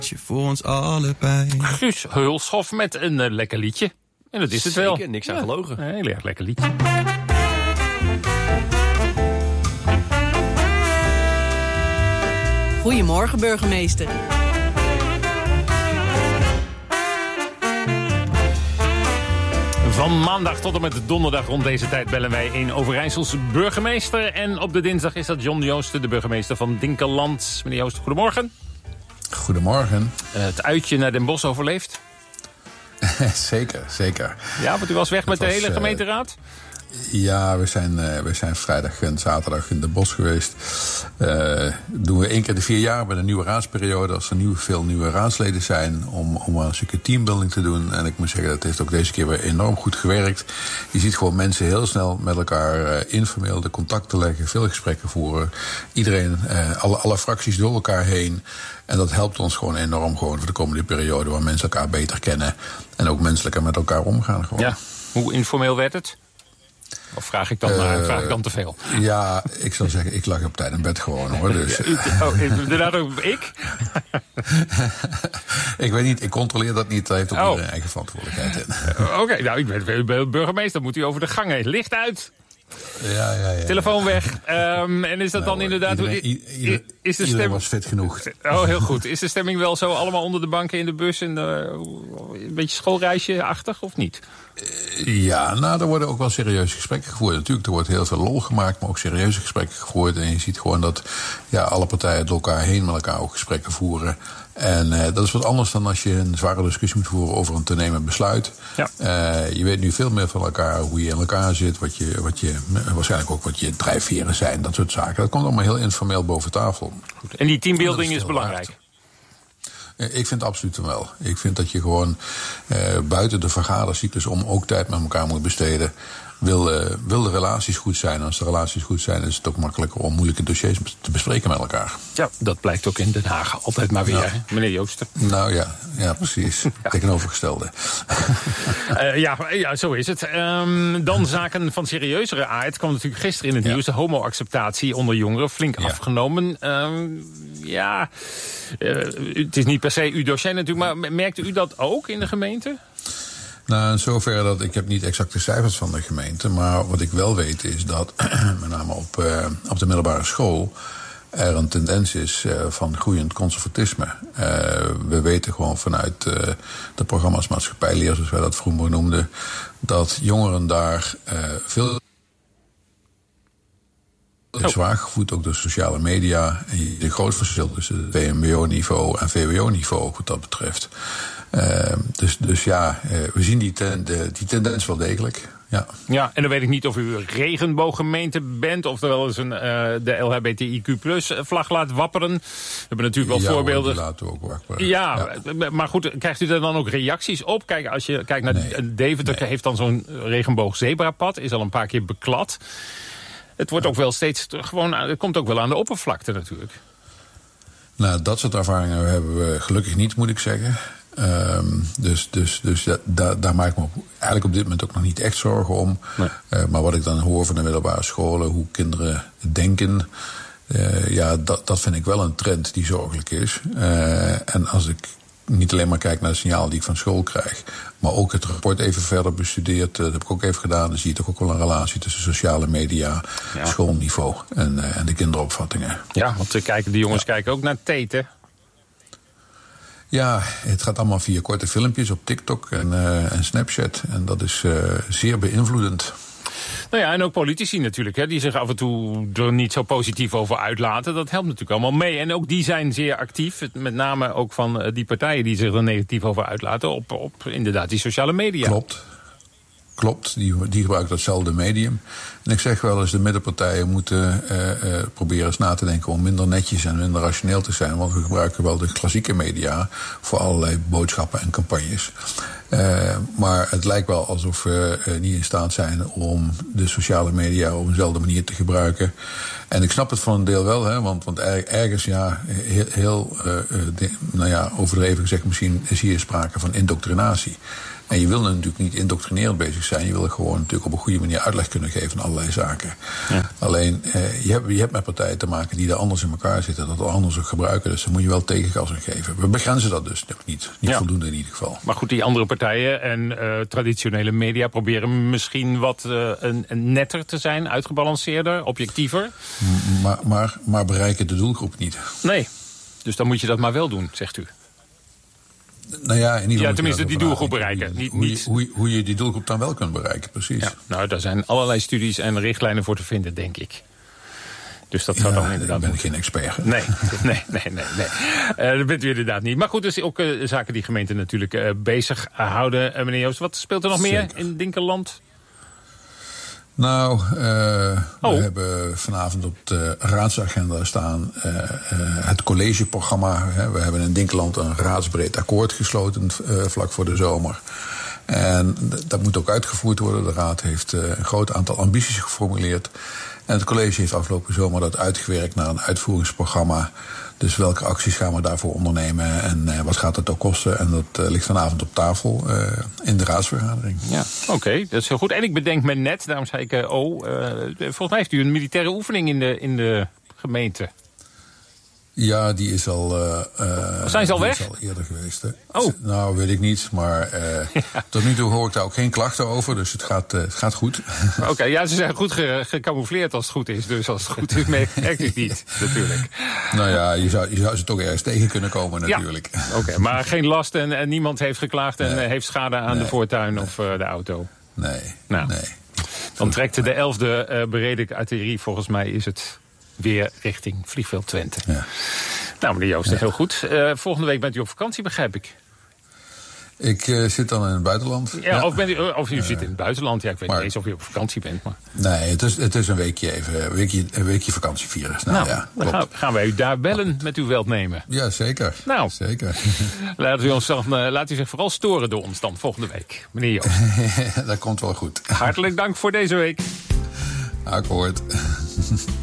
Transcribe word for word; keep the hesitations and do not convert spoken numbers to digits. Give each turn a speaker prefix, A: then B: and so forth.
A: Voor ons allebei.
B: Guus Hulshoff met een uh, lekker liedje. En dat is het wel.
C: Zeker, niks aan
B: ja,
C: gelogen.
B: Een heel erg lekker liedje.
D: Goedemorgen, burgemeester.
B: Van maandag tot en met donderdag rond deze tijd bellen wij een Overijsselse burgemeester. En op de dinsdag is dat John Joosten, de burgemeester van Dinkeland. Meneer Joosten, goedemorgen.
E: Goedemorgen.
B: Uh, het uitje naar Den Bosch overleefd?
E: Zeker, zeker.
B: Ja, want u was weg het met was, de hele gemeenteraad?
E: Uh, ja, we zijn, uh, we zijn vrijdag en zaterdag in Den Bosch geweest. Uh, doen we één keer de vier jaar bij de nieuwe raadsperiode. Als er nieuw, veel nieuwe raadsleden zijn, om, om een stukje teambuilding te doen. En ik moet zeggen, dat heeft ook deze keer weer enorm goed gewerkt. Je ziet gewoon mensen heel snel met elkaar uh, informeel de contacten leggen, veel gesprekken voeren. Iedereen, uh, alle, alle fracties door elkaar heen. En dat helpt ons gewoon enorm gewoon voor de komende periode, waar mensen elkaar beter kennen en ook menselijker met elkaar omgaan. Gewoon.
B: Ja, hoe informeel werd het? Of vraag ik dan, uh, vraag ik dan te veel?
E: Ja, ik zou zeggen, ik lag op tijd in bed gewoon hoor. Dus.
B: Oh, inderdaad ook ik?
E: Ik weet niet, ik controleer dat niet. Daar heeft ook oh. iedereen eigen verantwoordelijkheid in.
B: Oké, okay, nou, ik ben, ben burgemeester, moet u over de gang heen. Licht uit!
E: Ja, ja, ja.
B: Telefoon weg. Um, en is dat nou, dan inderdaad...
E: Iedereen, iedereen, is de stem... was fit genoeg.
B: Oh, heel goed. Is de stemming wel zo allemaal onder de banken in de bus en de, een beetje schoolreisje-achtig of niet?
E: Ja, nou, er worden ook wel serieuze gesprekken gevoerd. Natuurlijk, er wordt heel veel lol gemaakt, maar ook serieuze gesprekken gevoerd. En je ziet gewoon dat ja, alle partijen door elkaar heen met elkaar ook gesprekken voeren. En uh, dat is wat anders dan als je een zware discussie moet voeren over een te nemen besluit. Ja. Uh, je weet nu veel meer van elkaar, hoe je in elkaar zit, wat je, wat je, waarschijnlijk ook wat je drijfveren zijn, dat soort zaken. Dat komt allemaal heel informeel boven tafel.
B: Goed. En die teambuilding is, is belangrijk? Waard.
E: Ik vind het absoluut wel. Ik vind dat je gewoon uh, buiten de vergadercyclus om ook tijd met elkaar moet besteden. Wil, uh, wil de relaties goed zijn? En als de relaties goed zijn, is het ook makkelijker om moeilijke dossiers te bespreken met elkaar.
B: Ja, dat blijkt ook in Den Haag altijd maar weer, nou, hè, meneer Joosten.
E: Nou ja, ja precies. Ja. Tegenovergestelde.
B: uh, ja, ja, zo is het. Um, dan zaken van serieuzere aard. kwam natuurlijk gisteren in het ja. nieuws. De homo-acceptatie onder jongeren flink ja. afgenomen. Um, ja, uh, het is niet per se uw dossier natuurlijk, maar merkte u dat ook in de gemeente?
E: Nou, in zoverre dat ik heb niet exacte cijfers van de gemeente, maar wat ik wel weet is dat met name op, uh, op de middelbare school er een tendens is uh, van groeiend conservatisme. Uh, we weten gewoon vanuit uh, de programma's maatschappijleer, zoals wij dat vroeger noemden, dat jongeren daar uh, veel Oh. zwaar gevoed, ook door sociale media. En je een groot verschil tussen het V M B O-niveau en V W O-niveau ook wat dat betreft. Uh, dus, dus ja, uh, we zien die, ten, de, die tendens wel degelijk. Ja.
B: ja, en dan weet ik niet of u een regenbooggemeente bent, of er wel eens een, uh, de L H B T I Q plus vlag laat wapperen. We hebben natuurlijk wel
E: ja,
B: voorbeelden.
E: Die laten we ook wapperen.
B: Ja, ja, maar goed, krijgt u daar dan ook reacties op? Kijk, als je kijkt naar nee, Deventer, nee. heeft dan zo'n regenboog-zebrapad, is al een paar keer beklad. Het wordt ook wel steeds gewoon, het komt ook wel aan de oppervlakte natuurlijk.
E: Nou, dat soort ervaringen hebben we gelukkig niet, moet ik zeggen. Um, dus dus, dus da, da, daar maak ik me eigenlijk op dit moment ook nog niet echt zorgen om. Nee. Uh, maar wat ik dan hoor van de middelbare scholen, hoe kinderen denken, uh, ja, dat, dat vind ik wel een trend die zorgelijk is. Uh, en als ik niet alleen maar kijk naar de signalen die ik van school krijg, maar ook het rapport even verder bestudeerd, dat heb ik ook even gedaan, dan zie je toch ook wel een relatie tussen sociale media, ja. schoolniveau en, uh, en de kinderopvattingen.
B: Ja, want de, kijken, de jongens ja. kijken ook naar teten.
E: Ja, het gaat allemaal via korte filmpjes op TikTok en, uh, en Snapchat. En dat is uh, zeer beïnvloedend.
B: Nou ja, en ook politici natuurlijk, hè, die zich af en toe er niet zo positief over uitlaten. Dat helpt natuurlijk allemaal mee. En ook die zijn zeer actief, met name ook van die partijen die zich er negatief over uitlaten, op, op inderdaad die sociale media.
E: Klopt. Klopt, die, die gebruiken datzelfde medium. En ik zeg wel eens, de middenpartijen moeten uh, uh, proberen eens na te denken om minder netjes en minder rationeel te zijn. Want we gebruiken wel de klassieke media voor allerlei boodschappen en campagnes. Uh, maar het lijkt wel alsof we uh, niet in staat zijn om de sociale media op dezelfde manier te gebruiken. En ik snap het voor een deel wel, hè, want, want ergens, ja, heel, heel uh, de, nou ja, overdreven gezegd, misschien is hier sprake van indoctrinatie. En je wil natuurlijk niet indoctrinerend bezig zijn. Je wil gewoon natuurlijk op een goede manier uitleg kunnen geven aan allerlei zaken. Ja. Alleen, eh, je, hebt, je hebt met partijen te maken die daar anders in elkaar zitten. Dat anders ook gebruiken. Dus dan moet je wel tegengas aan geven. We begrenzen dat dus nog niet. Niet ja. voldoende in ieder geval.
B: Maar goed, die andere partijen en uh, traditionele media proberen misschien wat uh, een, een netter te zijn. Uitgebalanceerder, objectiever.
E: Maar, maar, maar bereiken de doelgroep niet.
B: Nee, dus dan moet je dat maar wel doen, zegt u.
E: Nou ja, in ieder
B: ja, tenminste die doelgroep bereiken. Niet,
E: hoe, je,
B: niet...
E: hoe, je, hoe je die doelgroep dan wel kunt bereiken, precies.
B: Ja, nou, daar zijn allerlei studies en richtlijnen voor te vinden, denk ik. Dus dat zou
E: ja,
B: dan inderdaad...
E: ik ben geen expert.
B: Nee, nee, nee, nee. nee. Uh, dat bent u inderdaad niet. Maar goed, dus ook uh, zaken die gemeenten natuurlijk uh, bezig houden. Uh, meneer Joost, wat speelt er nog Zeker. meer in Dinkeland?
E: Nou, uh,
B: oh.
E: we hebben vanavond op de raadsagenda staan uh, uh, het collegeprogramma. Hè. We hebben in Dinkeland een raadsbreed akkoord gesloten uh, vlak voor de zomer. En dat moet ook uitgevoerd worden. De raad heeft uh, een groot aantal ambities geformuleerd. En het college heeft afgelopen zomer dat uitgewerkt naar een uitvoeringsprogramma. Dus welke acties gaan we daarvoor ondernemen en uh, wat gaat het ook kosten? En dat uh, ligt vanavond op tafel uh, in de raadsvergadering.
B: Ja, oké, okay, dat is heel goed. En ik bedenk me net, daarom zei ik, uh, oh, uh, volgens mij heeft u een militaire oefening in de, in de gemeente.
E: Ja, die is al, uh, uh,
B: zijn ze al weg?
E: Is al eerder geweest. Hè.
B: Oh.
E: Nou, weet ik niet. Maar uh, ja. tot nu toe hoor ik daar ook geen klachten over. Dus het gaat, uh, het gaat goed.
B: Oké, okay, ja, ze zijn goed ge- gecamoufleerd als het goed is. Dus als het goed is, merk ik niet, natuurlijk.
E: Nou ja, je zou, je zou ze toch ergens tegen kunnen komen, natuurlijk.
B: Ja. Oké, okay, maar geen last en, en niemand heeft geklaagd en nee. heeft schade aan nee. de voortuin nee. of uh, de auto?
E: Nee,
B: nou,
E: nee.
B: Dan trekt de elfde uh, bereden artillerie, volgens mij is het... weer richting vliegveld Twente. Ja. Nou, meneer Joost, ja. heel goed. Uh, volgende week bent u op vakantie, begrijp ik.
E: Ik uh, zit dan in het buitenland.
B: Ja, ja. Of, bent u, of u uh, zit in het buitenland. Ja, ik weet maar, niet eens of u op vakantie bent. Maar...
E: Nee, het is, het is een weekje even, een weekje, een weekje vakantie vieren. Nou,
B: nou
E: ja,
B: dan gaan, gaan wij u daar bellen met uw welnemen.
E: Ja, zeker.
B: Nou,
E: zeker.
B: Laat u, ons dan, uh, laat u zich vooral storen door ons dan volgende week, meneer Joost.
E: Dat komt wel goed.
B: Hartelijk dank voor deze week.
E: Akkoord.